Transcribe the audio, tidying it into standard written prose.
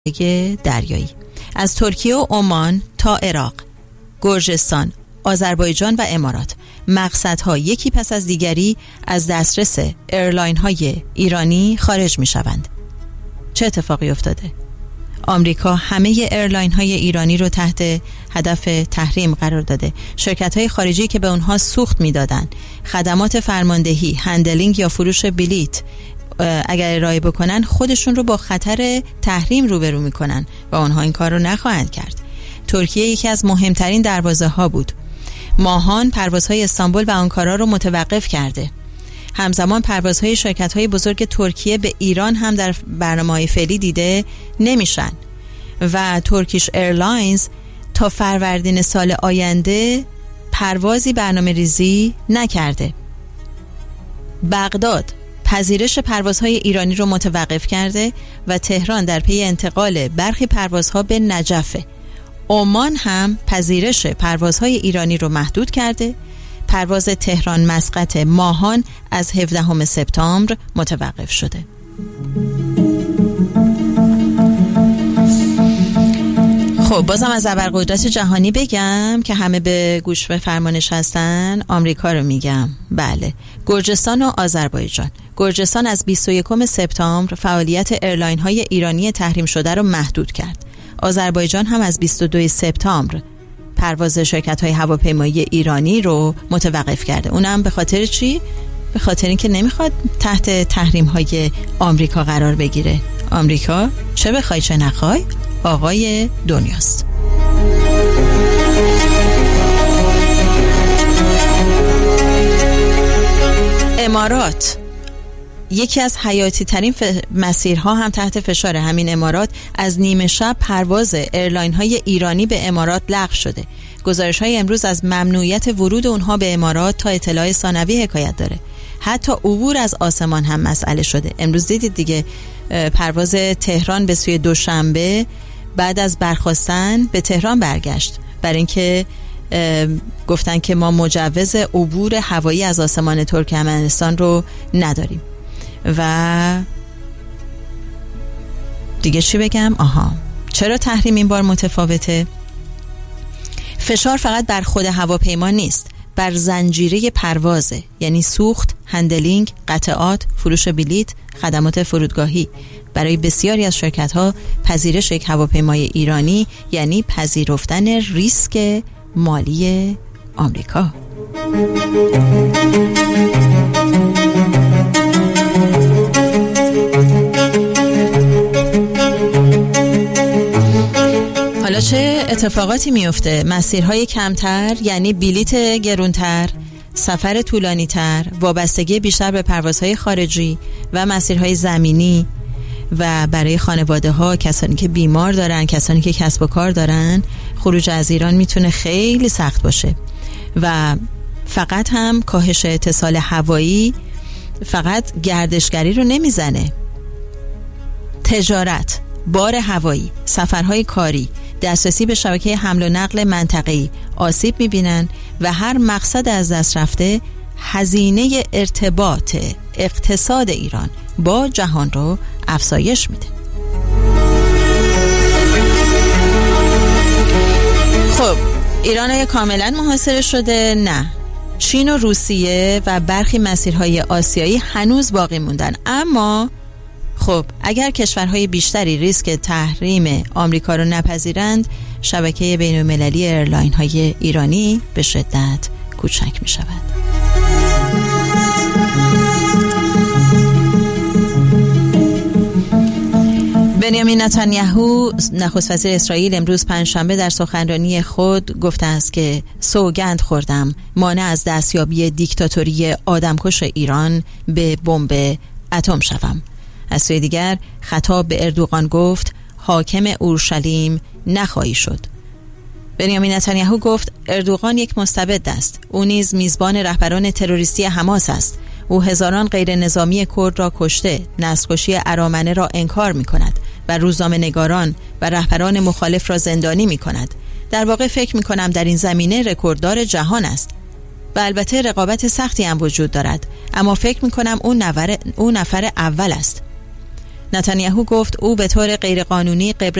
دریایی از ترکیه و عمان تا عراق، گرجستان، آذربایجان و امارات مقصدها یکی پس از دیگری از دسترس ایرلاین های ایرانی خارج می شوند. چه اتفاقی افتاده؟ آمریکا همه ایرلاین های ایرانی رو تحت هدف تحریم قرار داده. شرکت های خارجی که به اونها سوخت می دادن، خدمات فرماندهی، هندلینگ یا فروش بلیت اگر ارائه بکنن خودشون رو با خطر تحریم روبرو میکنن و اونها این کار رو نخواهند کرد. ترکیه یکی از مهمترین دروازه ها بود. ماهان پروازهای استانبول و آنکارا رو متوقف کرده. همزمان پروازهای شرکت‌های بزرگ ترکیه به ایران هم در برنامه‌های فعلی دیده نمیشن و ترکیش ایرلاینز تا فروردین سال آینده پروازی برنامه ریزی نکرده. بغداد پذیرش پروازهای ایرانی رو متوقف کرده و تهران در پی انتقال برخی پروازها به نجفه. عمان هم پذیرش پروازهای ایرانی رو محدود کرده. پرواز تهران مسقط ماهان از 17 سپتامبر متوقف شده. خب بازم از ابرقدرت جهانی بگم که همه به گوش به فرمانش هستن. آمریکا رو میگم. بله، گرجستان و آذربایجان. گرجستان از 21 سپتامبر فعالیت ایرلاین های ایرانی تحریم شده رو محدود کرد. آذربایجان هم از 22 سپتامبر پرواز شرکت های هواپیمایی ایرانی رو متوقف کرده. اونم به خاطر چی؟ به خاطر اینکه نمیخواد تحت تحریم های آمریکا قرار بگیره. آمریکا چه بخوای چه نخوای آقای دنیاست. امارات یکی از حیاتی ترین مسیرها هم تحت فشار. همین امارات از نیمه شب پرواز ایرلاین های ایرانی به امارات لغو شده. گزارش های امروز از ممنوعیت ورود اونها به امارات تا اطلاع ثانوی حکایت داره. حتی عبور از آسمان هم مسئله شده. امروز دیدید دیگه پرواز تهران به سوی دوشنبه بعد از برخاستن به تهران برگشت، برای اینکه گفتن که ما مجوز عبور هوایی از آسمان ترکمنستان رو نداریم. و دیگه چی بگم؟ چرا تحریم این بار متفاوته؟ فشار فقط بر خود هواپیما نیست، بر زنجیره پروازه، یعنی سوخت، هندلینگ، قطعات، فروش بلیت، خدمات فرودگاهی. برای بسیاری از شرکت‌ها پذیرش یک هواپیمای ایرانی یعنی پذیرفتن ریسک مالی آمریکا. حالا چه اتفاقاتی میفته؟ مسیرهای کمتر یعنی بلیت گرونتر، سفر طولانی‌تر، وابستگی بیشتر به پروازهای خارجی و مسیرهای زمینی. و برای خانواده ها، کسانی که بیمار دارن، کسانی که کسب و کار دارن، خروج از ایران میتونه خیلی سخت باشه. و فقط هم کاهش اتصال هوایی فقط گردشگری رو نمیزنه. تجارت، بار هوایی، سفرهای کاری، دسترسی به شبکه حمل و نقل منطقه‌ای آسیب میبینن و هر مقصد از دست رفته هزینه ارتباط اقتصاد ایران با جهان رو افزایش میده. خب ایران آیا کاملا محاصره شده؟ نه. چین و روسیه و برخی مسیرهای آسیایی هنوز باقی موندن. اما خب اگر کشورهای بیشتری ریسک تحریم آمریکا رو نپذیرند، شبکه بین‌المللی ایرلاین های ایرانی به شدت کوچک می شود. بنیامین نتانیاهو نخست وزیر اسرائیل امروز پنجشنبه در سخنرانی خود گفته است که سوگند خوردم مانع از دستیابی دیکتاتوری آدمکش ایران به بمب اتم شوم. از سوی دیگر خطاب به اردوغان گفت حاکم اورشلیم نخواهی شد. بنیامین نتانیاهو گفت اردوغان یک مستبد است. او نیز میزبان رهبران تروریستی حماس است. او هزاران غیر نظامی کرد را کشته، نسل‌کشی ارامنه را انکار می کند و روزنامه‌نگاران و رهبران مخالف را زندانی می کند. در واقع فکر می کنم در این زمینه رکورددار جهان است. و البته رقابت سختی هم وجود دارد، اما فکر می کنم او نفر اول است. نتانیاهو گفت او به طور غیرقانونی قبرس